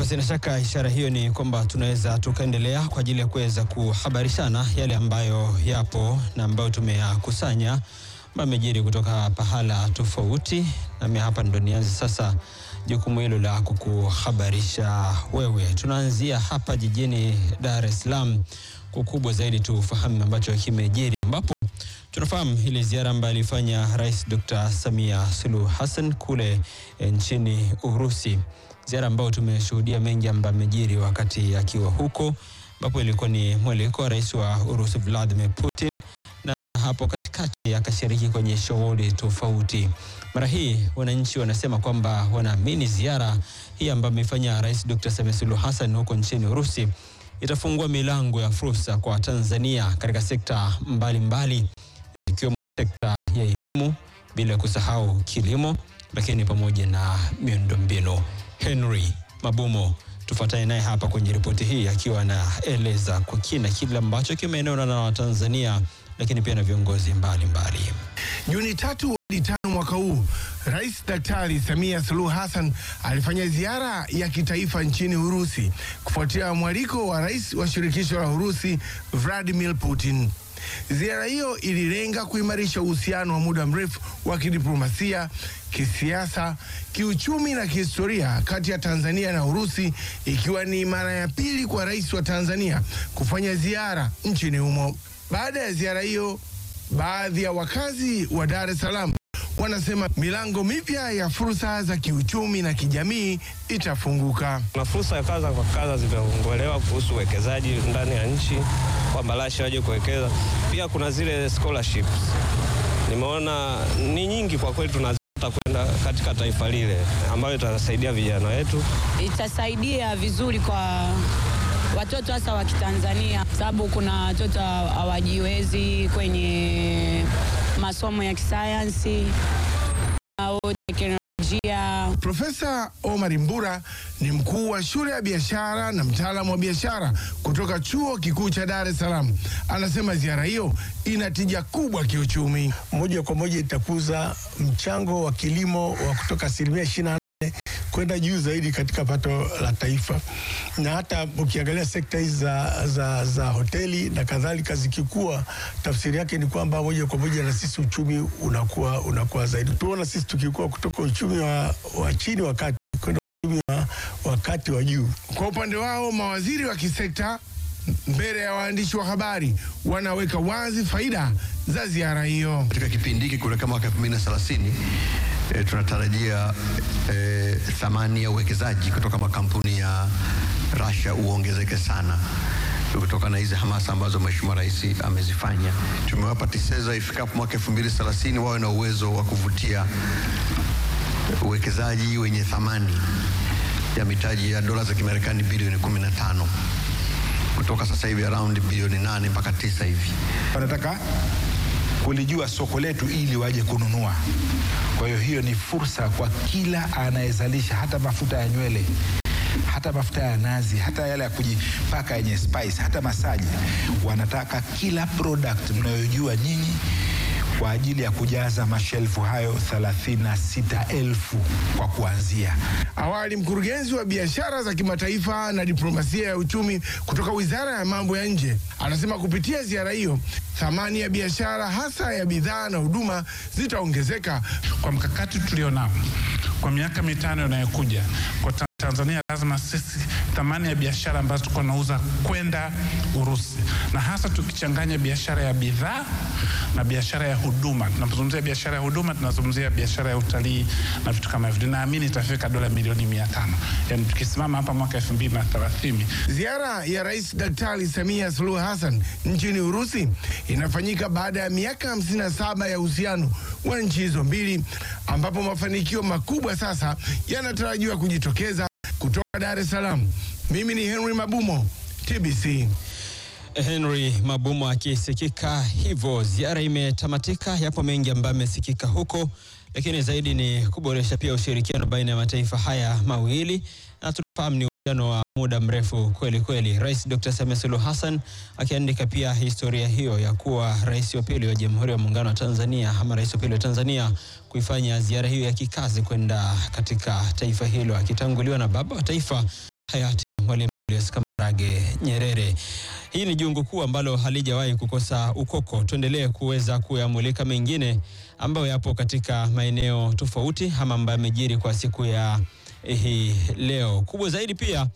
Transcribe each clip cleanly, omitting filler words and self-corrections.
Sina shaka ishara hiyo ni kwamba tunaweza tukaendelea kwa ajili ya kuweza kuhabarishana yale ambayo yapo na ambayo tumeyakusanya mamejiri kutoka pahala tofauti. Na mimi hapa ndo nianze sasa jukumu hilo la kukuhabarisha wewe. Tunaanzia hapa jijini Dar es Salaam, kukubwa zaidi tufahamu ambacho kimejiri, ambapo tunafahamu ile ziara ambayo alifanya Rais Dr. Samia Suluhu Hassan kule nchini Urusi. Ziara ambayo tumeshuhudia mengi ambayo yamejiri wakati akiwa huko, ambapo ilikuwa ni mwaliko wa Rais wa Urusi Vladimir Putin, na hapo katikati akashiriki kwenye shughuli tofauti. Mara hii wananchi wanasema kwamba wanaamini ziara hii ambayo amefanya Rais Dr. Samia Suluhu Hassan huko nchini Urusi itafungua milango ya fursa kwa Tanzania katika sekta mbalimbali, ikiwemo sekta ya elimu, bila kusahau kilimo, lakini pamoja na miundombinu. Henry Mabumo tufuatane naye hapa kwenye ripoti hii akiwa anaeleza kwa kina kile ambacho kimeenewa na Watanzania, lakini pia na viongozi mbalimbali. Juni 3 hadi 5 mwaka huu, Rais Daktari Samia Suluhu Hassan alifanya ziara ya kitaifa nchini Urusi kufuatia mwaliko wa Rais wa Shirikisho la Urusi Vladimir Putin. Ziara hiyo ililenga kuimarisha uhusiano wa muda mrefu wa kidiplomasia, kisiasa, kiuchumi na kihistoria kati ya Tanzania na Urusi, ikiwa ni mara ya pili kwa rais wa Tanzania kufanya ziara nchini humo. Baada ya ziara hiyo, baadhi ya wakazi wa Dar es Salaam wanasema milango mipya ya fursa za kiuchumi na kijamii itafunguka. Na fursa ya kaza kwa kaza zimeongolewa kuhusu uwekezaji ndani ya nchi, kwamba Russia waje kuwekeza. Pia kuna zile scholarships, nimeona ni nyingi kwa kweli, tunazita kwenda katika taifa lile ambayo itasaidia vijana wetu. Itasaidia vizuri kwa watoto hasa wa Kitanzania, sababu kuna watoto hawajiwezi kwenye masomo ya kisayansi au teknolojia. Profesa Omar Mbura ni mkuu wa shule ya biashara na mtaalamu wa biashara kutoka Chuo Kikuu cha Dar es Salaam. Anasema ziara hiyo ina tija kubwa kiuchumi. Moja kwa moja itakuza mchango wa kilimo wa kutoka 24% kwenda juu zaidi katika pato la taifa. Na hata ukiangalia sekta hizi za hoteli na kadhalika zikikua, tafsiri yake ni kwamba moja kwa moja na sisi uchumi unakuwa zaidi. Tuona sisi tukikua kutoka uchumi wa chini wakati kwenda uchumi wa kati wa juu. Kwa upande wao, mawaziri wa kisekta mbele ya waandishi wa habari wanaweka wazi faida za ziara hiyo. Katika kipindi hiki kuelekea mwaka 2030 tunatarajia thamani ya uwekezaji kutoka makampuni ya Russia uongezeke sana, kutokana na hizi hamasa ambazo Mheshimiwa Rais amezifanya. Tumewapa tiseza ifikapo mwaka 2030 wawe na uwezo wa kuvutia uwekezaji wenye thamani ya mitaji ya dola za Kimarekani bilioni 15 kutoka sasa hivi around bilioni 8 mpaka 9 hivi. Wanataka kulijua soko letu ili waje kununua. Kwa hiyo ni fursa kwa kila anayezalisha, hata mafuta ya nywele, hata mafuta ya nazi, hata yale ya kujipaka yenye spice, hata masaji. Wanataka kila product mnayojua nyinyi kwa ajili ya kujaza mashelfu hayo 36,000 kwa kuanzia. Awali, mkurugenzi wa biashara za kimataifa na diplomasia ya uchumi kutoka Wizara ya Mambo ya Nje anasema kupitia ziara hiyo thamani ya biashara hasa ya bidhaa na huduma zitaongezeka. Kwa mkakati tulionao kwa miaka 5 inayokuja kwa Tanzania, lazima sisi thamani ya biashara ambazo tuko nauza kwenda Urusi, na hasa tukichanganya biashara ya bidhaa na biashara ya huduma. Tunapozungumzia biashara ya huduma, tunazungumzia biashara ya utalii na vitu kama hivyo. Naamini itafika dola milioni 500. Yaani tukisimama hapa mwaka 2030. Ziara ya Rais Daktari Samia Suluhu Hassan nchini Urusi inafanyika baada ya miaka 57 ya uhusiano wa nchi hizo mbili, ambapo mafanikio makubwa sasa yanatarajiwa kujitokeza. Kutoka Dar es Salaam, mimi ni Henry Mabumo, TBC. Henry Mabumo akisikika hivyo. Ziara imetamatika, yapo mengi ambayo yamesikika huko, lakini zaidi ni kuboresha pia ushirikiano baina ya mataifa haya mawili, na tunafahamu ni uhusiano wa muda mrefu kweli kweli. Rais Dr. Samia Suluhu Hassan akiandika pia historia hiyo ya kuwa rais wa pili wa Jamhuri ya Muungano wa Tanzania, ama rais wa pili wa Tanzania kuifanya ziara hiyo ya kikazi kwenda katika taifa hilo, akitanguliwa na baba wa taifa hayati Mwalimu Julius Kambarage Nyerere. Hii ni jungu kuu ambalo halijawahi kukosa ukoko. Tuendelee kuweza kuyamulika mengine ambayo yapo katika maeneo tofauti ama ambayo yamejiri kwa siku ya hii leo. Kubwa zaidi pia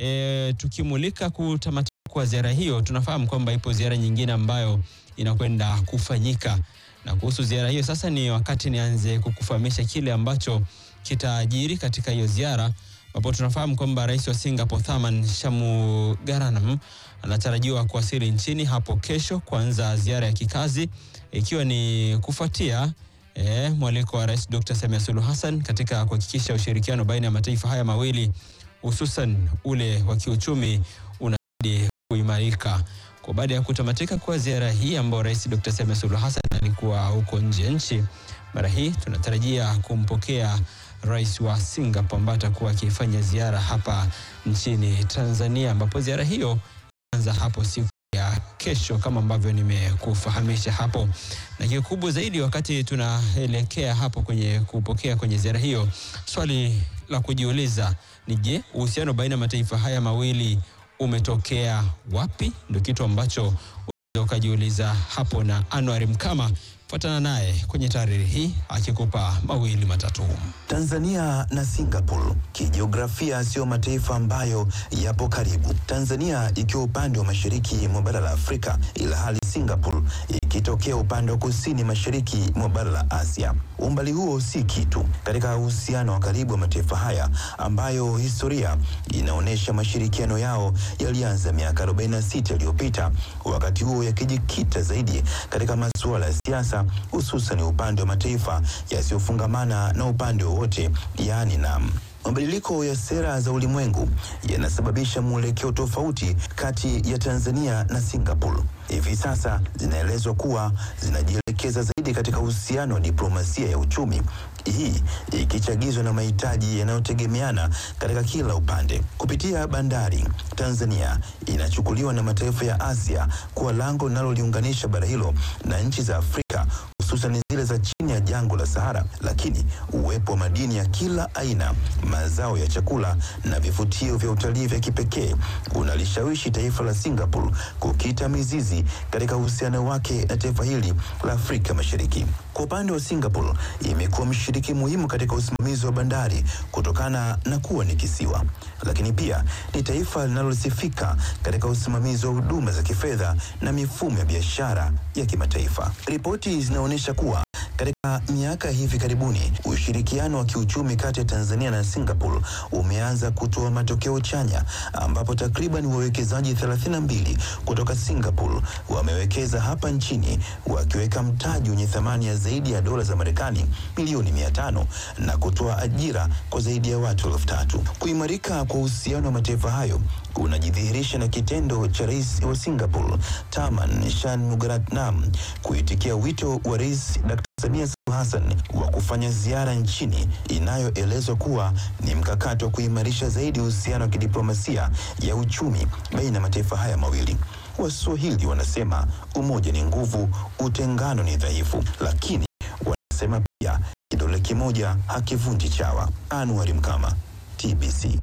tukimulika kutamatika kwa ziara hiyo, tunafahamu kwamba ipo ziara nyingine ambayo inakwenda kufanyika. Na kuhusu ziara hiyo sasa ni wakati nianze kukufahamisha kile ambacho kitajiri katika hiyo ziara, ambapo tunafahamu kwamba rais wa Singapore Tharman Shanmugaratnam anatarajiwa kuwasili nchini hapo kesho kuanza ziara ya kikazi, ikiwa ni kufuatia mwaliko wa Rais Dr. Samia Suluhu Hassan katika kuhakikisha ushirikiano baina ya mataifa haya mawili, hususan ule wa kiuchumi, unazidi kuimarika. Kwa baada ya kutamatika kwa ziara hii ambayo Rais Dr. Samia Suluhu Hassan alikuwa huko nje nchi, mara hii tunatarajia kumpokea rais wa Singapore ambaye atakuwa akifanya ziara hapa nchini Tanzania, ambapo ziara hiyo inaanza hapo siku ya kesho kama ambavyo nimekufahamisha hapo. Na kikubwa zaidi, wakati tunaelekea hapo kwenye kupokea kwenye ziara hiyo, swali la kujiuliza ni je, uhusiano baina ya mataifa haya mawili umetokea wapi? Ndio kitu ambacho ukajiuliza hapo, na Anwar Mkama fuatana naye kwenye taarifa hii akikupa mawili matatu. Tanzania na Singapore kijiografia sio mataifa ambayo yapo karibu. Tanzania ikiwa upande wa mashariki mwa bara la Afrika, ila hali Singapore ikitokea upande wa kusini mashariki mwa bara la Asia. Umbali huo si kitu katika uhusiano wa karibu wa mataifa haya ambayo historia inaonyesha mashirikiano yao yalianza miaka 46 iliyopita, wakati huo yakijikita zaidi katika masuala ya siasa, hususan upande wa mataifa yasiyofungamana na upande wowote, yaani NAM. Mabadiliko ya sera za ulimwengu yanasababisha mwelekeo tofauti kati ya Tanzania na Singapore. Hivi sasa zinaelezwa kuwa zinajielekeza zaidi katika uhusiano wa diplomasia ya uchumi, hii ikichagizwa na mahitaji yanayotegemeana katika kila upande. Kupitia bandari, Tanzania inachukuliwa na mataifa ya Asia kuwa lango linaloliunganisha bara hilo na nchi za Afrika, hususan zile za chini ya jangwa la Sahara. Lakini uwepo wa madini ya kila aina, mazao ya chakula na vivutio vya utalii vya kipekee unalishawishi taifa la Singapore kukita mizizi katika uhusiano wake na taifa hili la Afrika Mashariki. Kwa upande wa Singapore, imekuwa mshiriki muhimu katika usimamizi wa bandari kutokana na kuwa ni kisiwa, lakini pia ni taifa linalosifika katika usimamizi wa huduma za kifedha na mifumo ya biashara ya kimataifa. Ripoti zinaonyesha kuwa katika miaka hivi karibuni ushirikiano wa kiuchumi kati ya Tanzania na Singapore umeanza kutoa matokeo chanya, ambapo takriban wawekezaji 32 kutoka Singapore wamewekeza hapa nchini, wakiweka mtaji wenye thamani ya zaidi ya dola za Marekani milioni 500 na kutoa ajira kwa zaidi ya watu 3,000. Kuimarika kwa uhusiano wa mataifa hayo kunajidhihirisha na kitendo cha rais wa Singapore Tharman Shanmugaratnam kuitikia wito wa Rais Dr. Samia Suluhu Hassan wa kufanya ziara nchini, inayoelezwa kuwa ni mkakati wa kuimarisha zaidi uhusiano wa kidiplomasia ya uchumi baina ya mataifa haya mawili. Waswahili wanasema umoja ni nguvu, utengano ni dhaifu, lakini wanasema pia kidole kimoja hakivunji chawa. Anwar Mkama, TBC.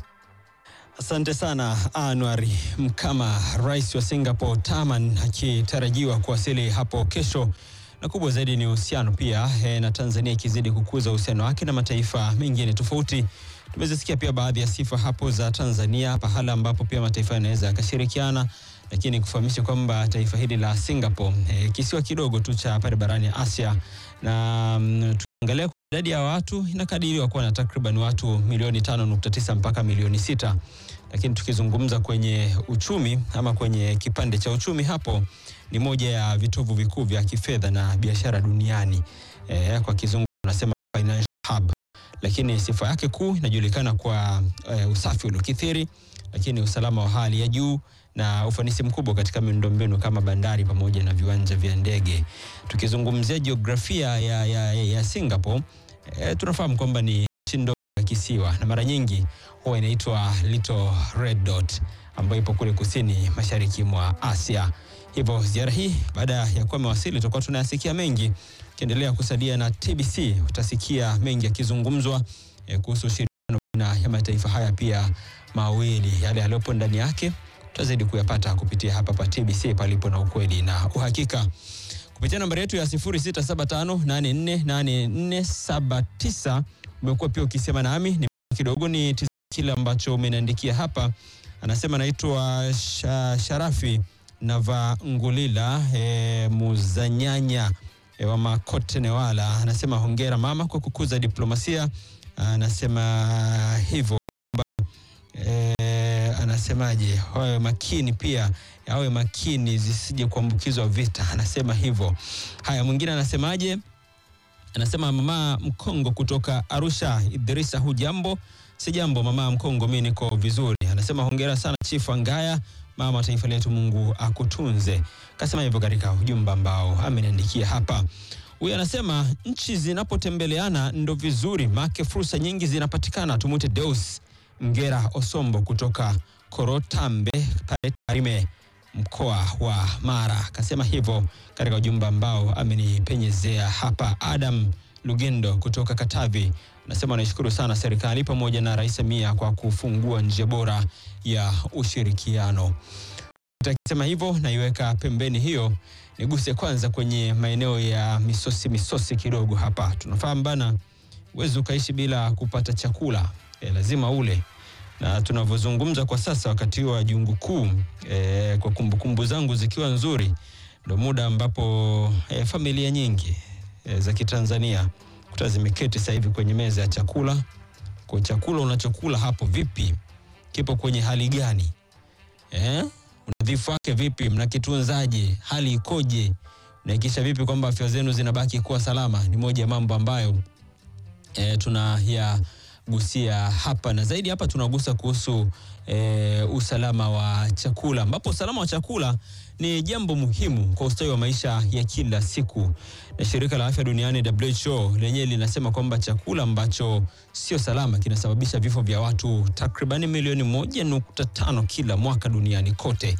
Asante sana Anwar Mkama. Rais wa Singapore Tharman akitarajiwa kuwasili hapo kesho, na kubwa zaidi ni uhusiano pia na Tanzania ikizidi kukuza uhusiano wake na mataifa mengine tofauti. Tumezisikia pia baadhi ya sifa hapo za Tanzania, pahala ambapo pia mataifa yanaweza yakashirikiana, lakini kufahamisha kwamba taifa hili la Singapore kisiwa kidogo tu cha pale barani Asia, na tukiangalia idadi ya watu inakadiriwa kuwa na takriban watu milioni 5.9 mpaka milioni 6. Lakini tukizungumza kwenye uchumi ama kwenye kipande cha uchumi, hapo ni moja ya vitovu vikuu vya kifedha na biashara duniani. Kwa kizungu tunasema financial hub. Lakini sifa yake kuu inajulikana kwa usafi uliokithiri, lakini usalama wa hali ya juu na ufanisi mkubwa katika miundombinu kama bandari pamoja na viwanja vya ndege. Tukizungumzia jiografia ya Singapore, tunafahamu kwamba ni nchi ya kisiwa na mara nyingi huwa inaitwa Little Red Dot, ambayo ipo kule kusini mashariki mwa Asia. Hivyo ziara hii baada ya kuwa amewasili, tutakuwa tunayasikia mengi. Ukiendelea kusalia na TBC utasikia mengi yakizungumzwa kuhusu baina ya mataifa haya pia mawili. Yale yaliyopo ndani yake tutazidi kuyapata kupitia hapa TBC palipo na ukweli na uhakika. Kupitia nambari yetu ya 0675848479 umekuwa pia ukisema nami ni kidogo ni kile ambacho umeniandikia hapa. Anasema naitwa Sharafi Navangulila Muzanyanya wa Makote Newala. Anasema hongera mama kwa kukuza diplomasia. Anasema hivyo anasemaje, wawe makini pia, yawe makini zisije kuambukizwa vita. Anasema hivyo. Haya, mwingine anasemaje? Anasema mama Mkongo kutoka Arusha. Idrisa, hujambo? Sijambo mama Mkongo, mimi niko vizuri. Anasema hongera sana Chief Angaya, mama taifa letu, Mungu akutunze. Kasema hivyo katika ujumbe ambao ameniandikia hapa. Huyu anasema nchi zinapotembeleana ndo vizuri, make fursa nyingi zinapatikana. Tumute Deus Ngera Osombo kutoka Korotambe pale Tarime, mkoa wa Mara. Kasema hivyo katika ujumbe ambao amenipenyezea hapa. Adam Lugendo kutoka Katavi anasema anashukuru sana serikali pamoja na Rais Samia kwa kufungua njia bora ya ushirikiano. Tukisema hivyo naiweka pembeni hiyo, niguse kwanza kwenye maeneo ya misosi kidogo hapa. Tunafahamu bana, uwezo ukaishi bila kupata chakula, lazima ule. Na tunavyozungumza kwa sasa wakati wa jungu kuu, kwa kumbukumbu zangu zikiwa nzuri, ndio muda ambapo familia nyingi za Kitanzania zimeketi sasa hivi kwenye meza ya chakula. Kwa chakula unachokula hapo vipi? Kipo kwenye hali gani? Unadhifu wake vipi? Mnakitunzaje? Hali ikoje? Unahakikisha vipi kwamba afya zenu zinabaki kuwa salama? Ni moja ya mambo ambayo tunayagusia hapa, na zaidi hapa tunagusa kuhusu usalama wa chakula, ambapo usalama wa chakula ni jambo muhimu kwa ustawi wa maisha ya kila siku. Na shirika la afya duniani WHO lenyewe linasema kwamba chakula ambacho sio salama kinasababisha vifo vya watu takriban milioni 1.5 kila mwaka duniani kote.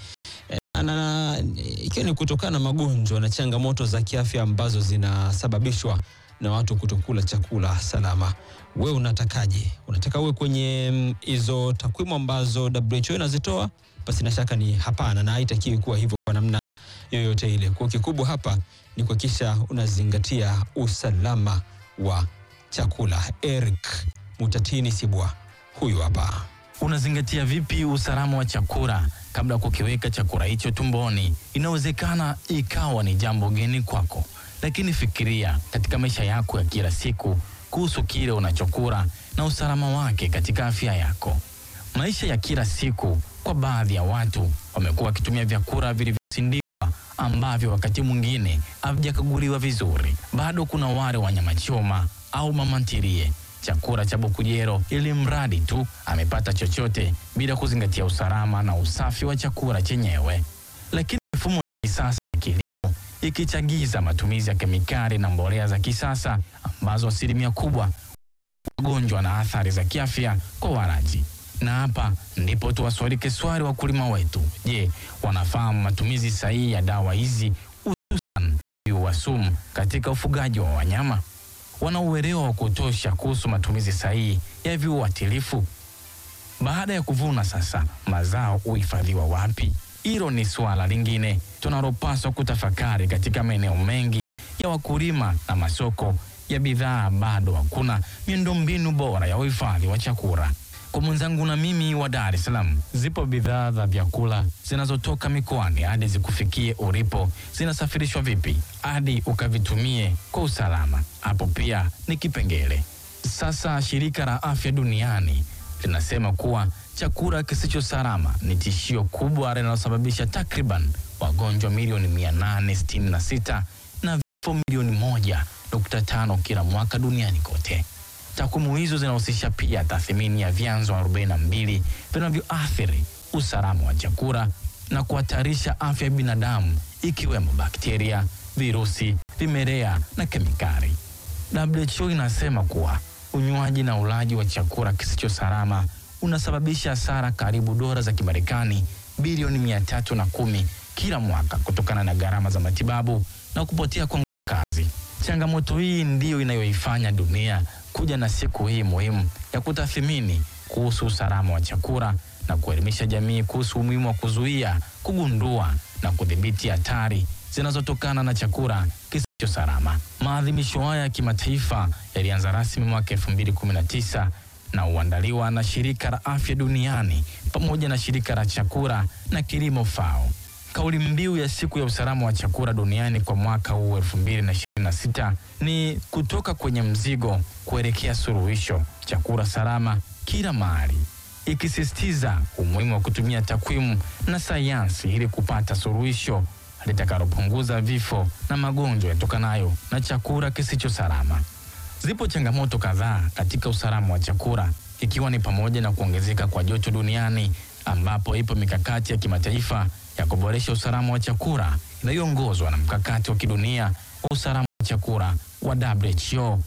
Ikiwa ni kutokana na magonjwa na changamoto za kiafya ambazo zinasababishwa na watu kutokula chakula salama. Wewe unatakaje? Unataka uwe kwenye hizo takwimu ambazo WHO inazitoa? Basi na shaka ni hapana, na haitakiwi kuwa hivyo kwa namna yoyote ile. Kwa kikubwa hapa ni kuhakikisha unazingatia usalama wa chakula. Eric Mutatini Sibwa huyu hapa. Unazingatia vipi usalama wa chakula kabla kukiweka chakula hicho tumboni? Inawezekana ikawa ni jambo geni kwako, lakini fikiria katika maisha yako ya kila siku kuhusu kile unachokula na usalama wake katika afya yako. Maisha ya kila siku kwa baadhi ya watu wamekuwa wakitumia vyakula vilivyosindikwa ambavyo wakati mwingine havijakaguliwa vizuri. Bado kuna wale wa nyama choma au mama ntilie, chakula cha bukujero, ili mradi tu amepata chochote bila kuzingatia usalama na usafi wa chakula chenyewe. Lakini mifumo ya kisasa ya kilimo ikichagiza matumizi ya kemikali na mbolea za kisasa ambazo asilimia kubwa magonjwa na athari za kiafya kwa walaji. Na hapa ndipo tuwaswalike swali wakulima wetu. Je, wanafahamu matumizi sahihi ya dawa hizi, hususan viua sumu katika ufugaji wa wanyama? Wana uelewa wa kutosha kuhusu matumizi sahihi ya viuatilifu? Baada ya kuvuna sasa, mazao huhifadhiwa wapi? Hilo ni swala lingine tunalopaswa kutafakari katika maeneo mengi ya wakulima na masoko ya bidhaa. Bado hakuna miundombinu bora ya uhifadhi wa chakula. Kwa mwenzangu na mimi wa Dar es Salaam, zipo bidhaa za vyakula zinazotoka mikoani hadi zikufikie ulipo. Zinasafirishwa vipi hadi ukavitumie kwa usalama? Hapo pia ni kipengele. Sasa shirika la afya duniani linasema kuwa chakula kisicho salama ni tishio kubwa linalosababisha takriban wagonjwa milioni 866 na vifo milioni 1.5 kila mwaka duniani kote. Takwimu hizo zinahusisha pia tathmini ya vyanzo 42 vinavyoathiri usalama wa chakula na kuhatarisha afya ya binadamu, ikiwemo bakteria, virusi, vimelea na kemikali. WHO inasema kuwa unywaji na ulaji wa chakula kisicho salama unasababisha hasara karibu dola za Kimarekani bilioni 310 kila mwaka kutokana na gharama za matibabu na kupotea kwa kazi. Changamoto hii ndiyo inayoifanya dunia kuja na siku hii muhimu ya kutathmini kuhusu usalama wa chakula na kuelimisha jamii kuhusu umuhimu wa kuzuia, kugundua na kudhibiti hatari zinazotokana na chakula kisicho salama. Maadhimisho haya ya kimataifa yalianza rasmi mwaka 2019 na huandaliwa na Shirika la Afya Duniani pamoja na Shirika la Chakula na Kilimo FAO. Kauli mbiu ya siku ya usalama wa chakula duniani kwa mwaka huu 2026 ni kutoka kwenye mzigo kuelekea suluhisho, chakula salama kila mahali, ikisisitiza umuhimu wa kutumia takwimu na sayansi ili kupata suluhisho litakalopunguza vifo na magonjwa yatokanayo na chakula kisicho salama. Zipo changamoto kadhaa katika usalama wa chakula, ikiwa ni pamoja na kuongezeka kwa joto duniani, ambapo ipo mikakati ya kimataifa ya kuboresha usalama wa chakula inayoongozwa na mkakati wa kidunia wa usalama wa chakula wa WHO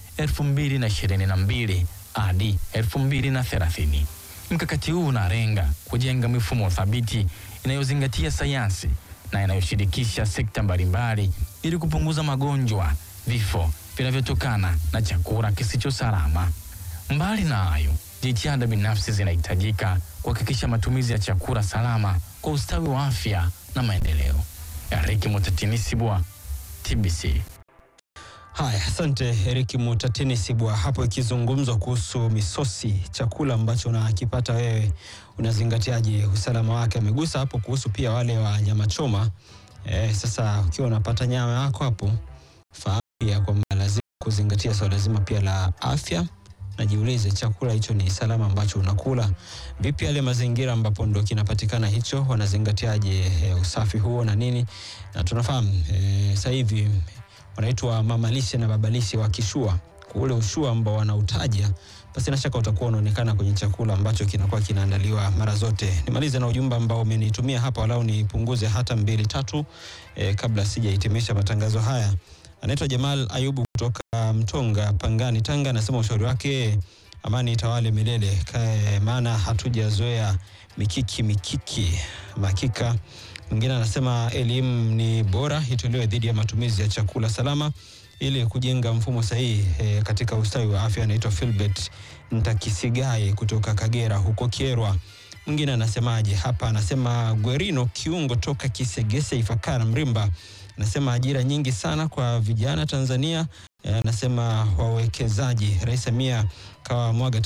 2022 hadi 2030. Mkakati huu unalenga kujenga mifumo thabiti inayozingatia sayansi na inayoshirikisha sekta mbalimbali ili kupunguza magonjwa, vifo vinavyotokana na chakula kisicho salama. Mbali na hayo, jitihada binafsi zinahitajika kuhakikisha matumizi ya chakula salama kwa ustawi wa afya na maendeleo. Eric Mutatinisibwa, TBC. Haya, asante Eric Mutatinisibwa. Hapo ikizungumzwa kuhusu misosi, chakula ambacho unakipata wewe, unazingatiaje usalama wake? Amegusa hapo kuhusu pia wale wa nyama choma. Sasa ukiwa unapata nyama yako hapo, fahamu ya kwamba lazima kuzingatia swala lazima pia la afya. Najiulize chakula hicho ni salama ambacho unakula. Vipi yale mazingira ambapo ndo kinapatikana hicho, wanazingatiaje usafi huo na nini? Na tunafahamu sasa hivi wanaitwa mamalishe na babalishe wa kishua. Ule ushua ambao wanautaja, basi na shaka utakuwa unaonekana kwenye chakula ambacho kinakuwa kinaandaliwa mara zote. Nimalize na ujumbe ambao umenitumia hapa, walau nipunguze hata 2-3 kabla sijahitimisha matangazo haya. Anaitwa Jamal Ayubu kutoka Mtonga, Pangani, Tanga. Anasema ushauri wake, amani itawale milele, maana hatujazoea mikiki makika. Mwingine anasema elimu ni bora itolewe dhidi ya matumizi ya chakula salama ili kujenga mfumo sahihi katika ustawi wa afya. Anaitwa Philbert Ntakisigaye kutoka Kagera huko Kierwa. Mwingine anasemaje hapa? Anasema Gwerino Kiungo toka Kisegese, Ifakara, Mrimba. Anasema ajira nyingi sana kwa vijana Tanzania. Anasema wawekezaji, Rais Samia kawa mwaga